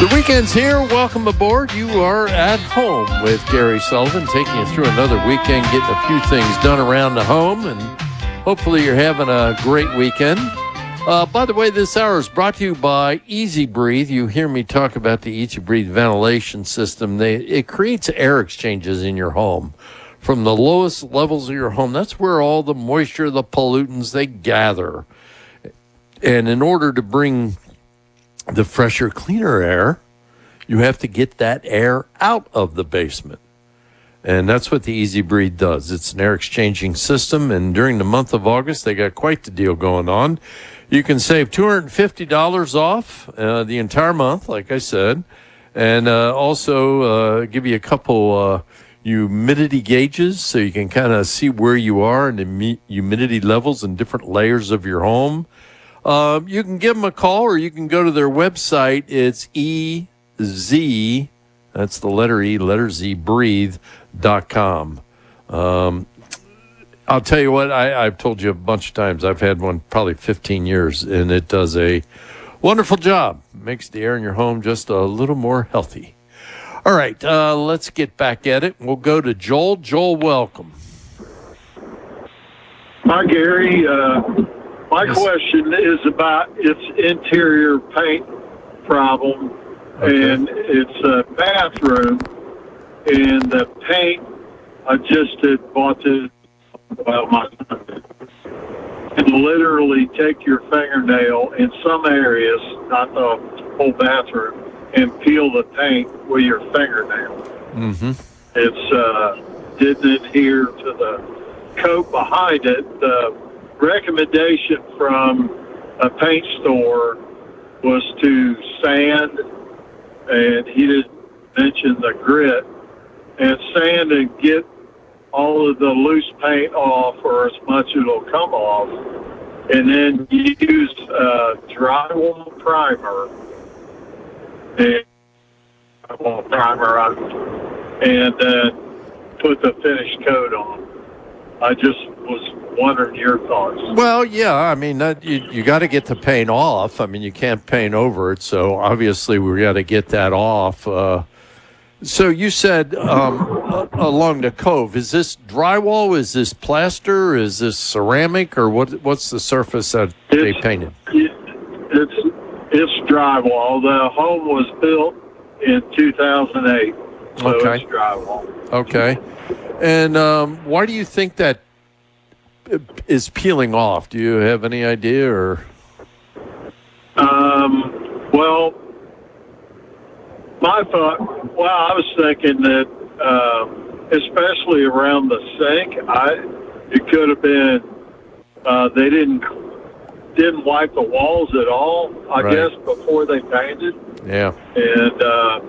Weekend's here. Welcome aboard. You are at home with Gary Sullivan, taking you through another weekend, getting a few things done around the home, and hopefully you're having a great weekend. By the way, this hour is brought to you by Easy Breathe. You hear me talk about the Easy Breathe ventilation system. It creates air exchanges in your home from the lowest levels of your home. That's where all the moisture, the pollutants, they gather. And in order to bring the fresher, cleaner air, you have to get that air out of the basement. And that's what the Easy Breathe does. It's an air exchanging system, and during the month of August, they got quite the deal going on. You can save $250 off the entire month, like I said, and also give you a couple humidity gauges so you can kind of see where you are and the humidity levels in different layers of your home. You can give them a call, or you can go to their website. It's EZ, that's the letter E, letter Z, breathe.com. I'll tell you what, I've told you a bunch of times. I've had one probably 15 years, and it does a wonderful job. Makes the air in your home just a little more healthy. All right, let's get back at it. We'll go to Joel. Joel, welcome. Hi, Gary. My question is about its interior paint problem, and it's a bathroom, and the paint, I just had bought this, and literally take your fingernail in some areas, not the whole bathroom, and peel the paint with your fingernail. Mm-hmm. It's didn't adhere to the coat behind it. The recommendation from a paint store was to sand, and he didn't mention the grit, and sand and get all of the loose paint off, or as much it'll come off, and then use drywall primer and then put the finished coat on. I just was wondering your thoughts. Well, yeah, I mean, you got to get the paint off. I mean, you can't paint over it, so obviously we got to get that off. So you said along the cove, is this drywall, is this plaster, is this ceramic, or what's the surface that they painted? It's drywall. The home was built in 2008, so okay. It's drywall. Okay. And why do you think that is peeling off? Do you have any idea, or? Well, my thought. Well, I was thinking that, especially around the sink, it could have been they didn't wipe the walls at all. I guess before they painted. Yeah. And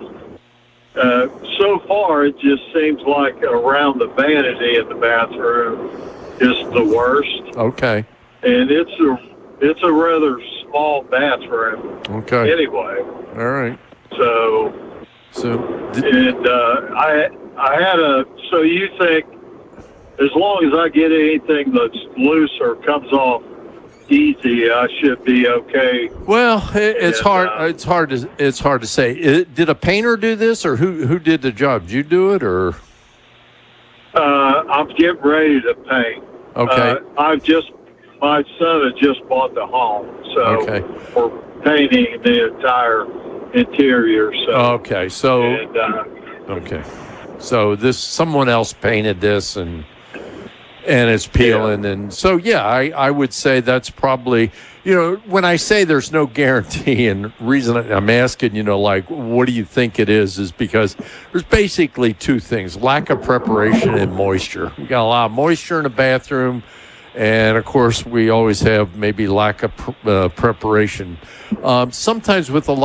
so far, it just seems like around the vanity in the bathroom is the worst. Okay. And it's a rather small bathroom. Okay. Anyway. All right. So you think as long as I get anything that's loose or comes off easy, I should be okay? Well, it's hard to say. Did a painter do this, or who did the job? Did you do it, or? I'm getting ready to paint. Okay. My son had just bought the home, so we're painting the entire interior. So okay, so this someone else painted this, and it's peeling, and so I would say that's probably, when I say there's no guarantee, and reason I'm asking, like, what do you think it is because there's basically two things: lack of preparation and moisture. We got a lot of moisture in the bathroom, and of course we always have maybe lack of preparation. Sometimes with a